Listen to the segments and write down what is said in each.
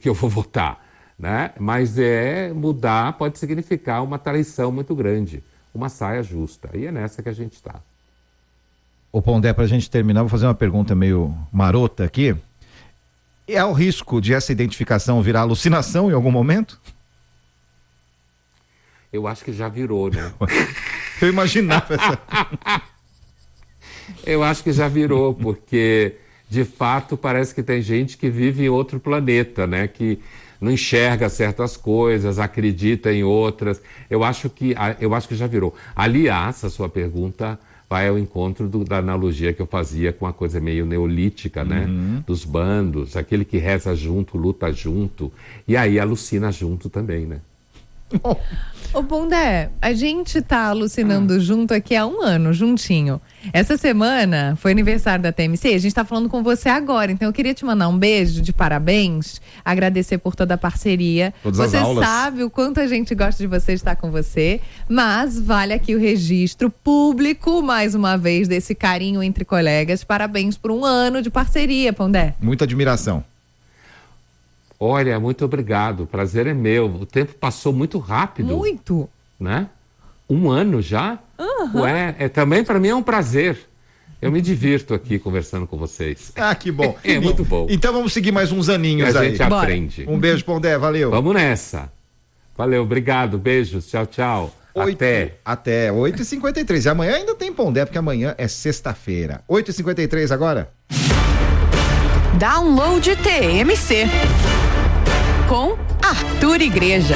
que eu vou votar, né? Mas mudar pode significar uma traição muito grande, uma saia justa. E é nessa que a gente está. Ô Pondé, para a gente terminar, vou fazer uma pergunta meio marota aqui. É o risco de essa identificação virar alucinação em algum momento? Eu acho que já virou, né? Eu imaginava essa... Eu acho que já virou, porque de fato parece que tem gente que vive em outro planeta, né? Que não enxerga certas coisas, acredita em outras. Eu acho que já virou. Aliás, a sua pergunta vai ao encontro da analogia que eu fazia com a coisa meio neolítica, né? Dos bandos, aquele que reza junto, luta junto, e aí alucina junto também, né? Ô Pondé, a gente tá alucinando junto aqui há 1 ano, juntinho. Essa semana foi aniversário da TMC, a gente tá falando com você agora, então eu queria te mandar um beijo de parabéns, agradecer por toda a parceria. Todas as aulas. Você sabe o quanto a gente gosta de você, estar com você, mas vale aqui o registro público, mais uma vez, desse carinho entre colegas. Parabéns por 1 ano de parceria, Pondé. Muita admiração. Olha, muito obrigado, o prazer é meu. O tempo passou muito rápido. Muito. Né? 1 ano já? Ué, também para mim é um prazer. Eu me divirto aqui conversando com vocês. Ah, que bom. É muito bom. Então vamos seguir mais uns aninhos aí. A gente aprende. Um beijo, Pondé, valeu. Vamos nessa. Valeu, obrigado, beijos, tchau, tchau. Até 8h53. E amanhã ainda tem Pondé, porque amanhã é sexta-feira. 8h53 agora. Download TMC com Arthur Igreja.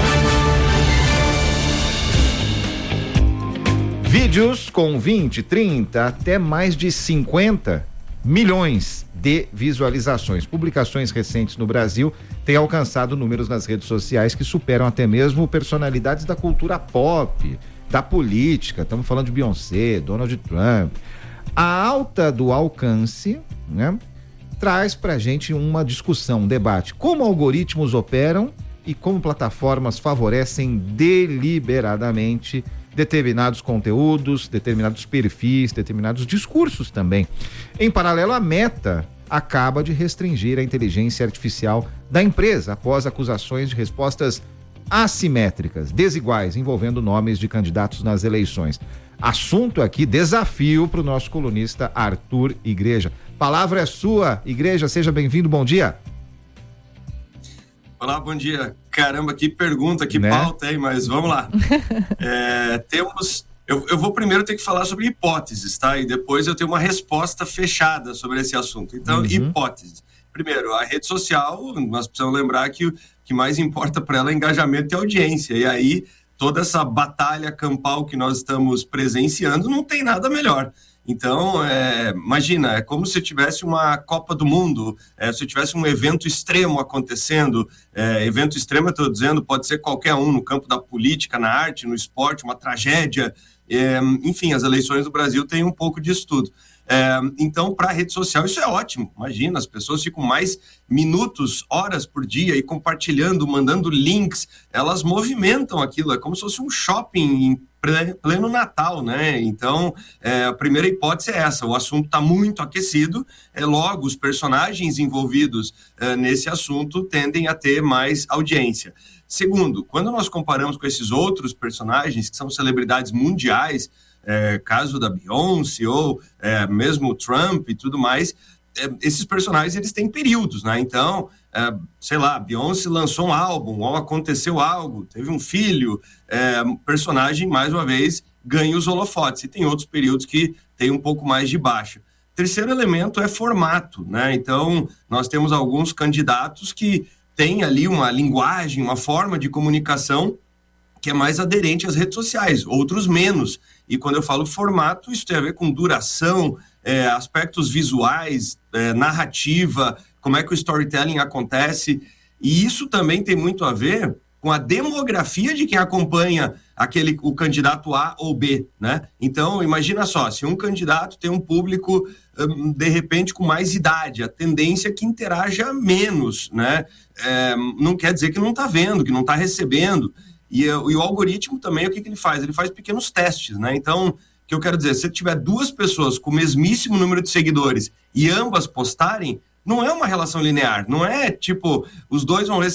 Vídeos com 20, 30, até mais de 50 milhões de visualizações. Publicações recentes no Brasil têm alcançado números nas redes sociais que superam até mesmo personalidades da cultura pop, da política. Estamos falando de Beyoncé, Donald Trump. A alta do alcance, né, traz pra gente uma discussão, um debate. Como algoritmos operam e como plataformas favorecem deliberadamente determinados conteúdos, determinados perfis, determinados discursos também. Em paralelo, a Meta acaba de restringir a inteligência artificial da empresa após acusações de respostas assimétricas, desiguais, envolvendo nomes de candidatos nas eleições. Assunto aqui, desafio para o nosso colunista Arthur Igreja. Palavra é sua, Igreja, seja bem-vindo, bom dia. Olá, bom dia. Caramba, que pergunta, que pauta, hein? Mas vamos lá. Eu vou primeiro ter que falar sobre hipóteses, tá? E depois eu tenho uma resposta fechada sobre esse assunto. Então, hipóteses. Primeiro, a rede social, nós precisamos lembrar que o que mais importa para ela é engajamento e audiência. E aí, toda essa batalha campal que nós estamos presenciando, não tem nada melhor. Então, imagina, é como se tivesse uma Copa do Mundo, se tivesse um evento extremo acontecendo. Evento extremo, eu estou dizendo, pode ser qualquer um, no campo da política, na arte, no esporte, uma tragédia. Enfim, as eleições do Brasil têm um pouco disso tudo. Então, para a rede social, isso é ótimo. Imagina, as pessoas ficam mais minutos, horas por dia e compartilhando, mandando links. Elas movimentam aquilo, é como se fosse um shopping em pleno Natal, né? Então, a primeira hipótese é essa: o assunto está muito aquecido, logo os personagens envolvidos nesse assunto tendem a ter mais audiência. Segundo, quando nós comparamos com esses outros personagens que são celebridades mundiais, caso da Beyoncé ou mesmo Trump e tudo mais, esses personagens eles têm períodos, né? Então, sei lá, Beyoncé lançou um álbum, ou aconteceu algo, teve um filho, personagem, mais uma vez, ganha os holofotes. E tem outros períodos que tem um pouco mais de baixa. Terceiro elemento é formato, né? Então, nós temos alguns candidatos que têm ali uma linguagem, uma forma de comunicação que é mais aderente às redes sociais, outros menos. E quando eu falo formato, isso tem a ver com duração, aspectos visuais, narrativa, como é que o storytelling acontece. E isso também tem muito a ver com a demografia de quem acompanha o candidato A ou B, né? Então, imagina só, se um candidato tem um público, de repente, com mais idade, a tendência é que interaja menos, né? Não quer dizer que não está vendo, que não está recebendo. E o algoritmo também, o que ele faz? Ele faz pequenos testes, né? Então, o que eu quero dizer, se tiver 2 pessoas com o mesmíssimo número de seguidores e ambas postarem, não é uma relação linear, não é tipo, os dois vão receber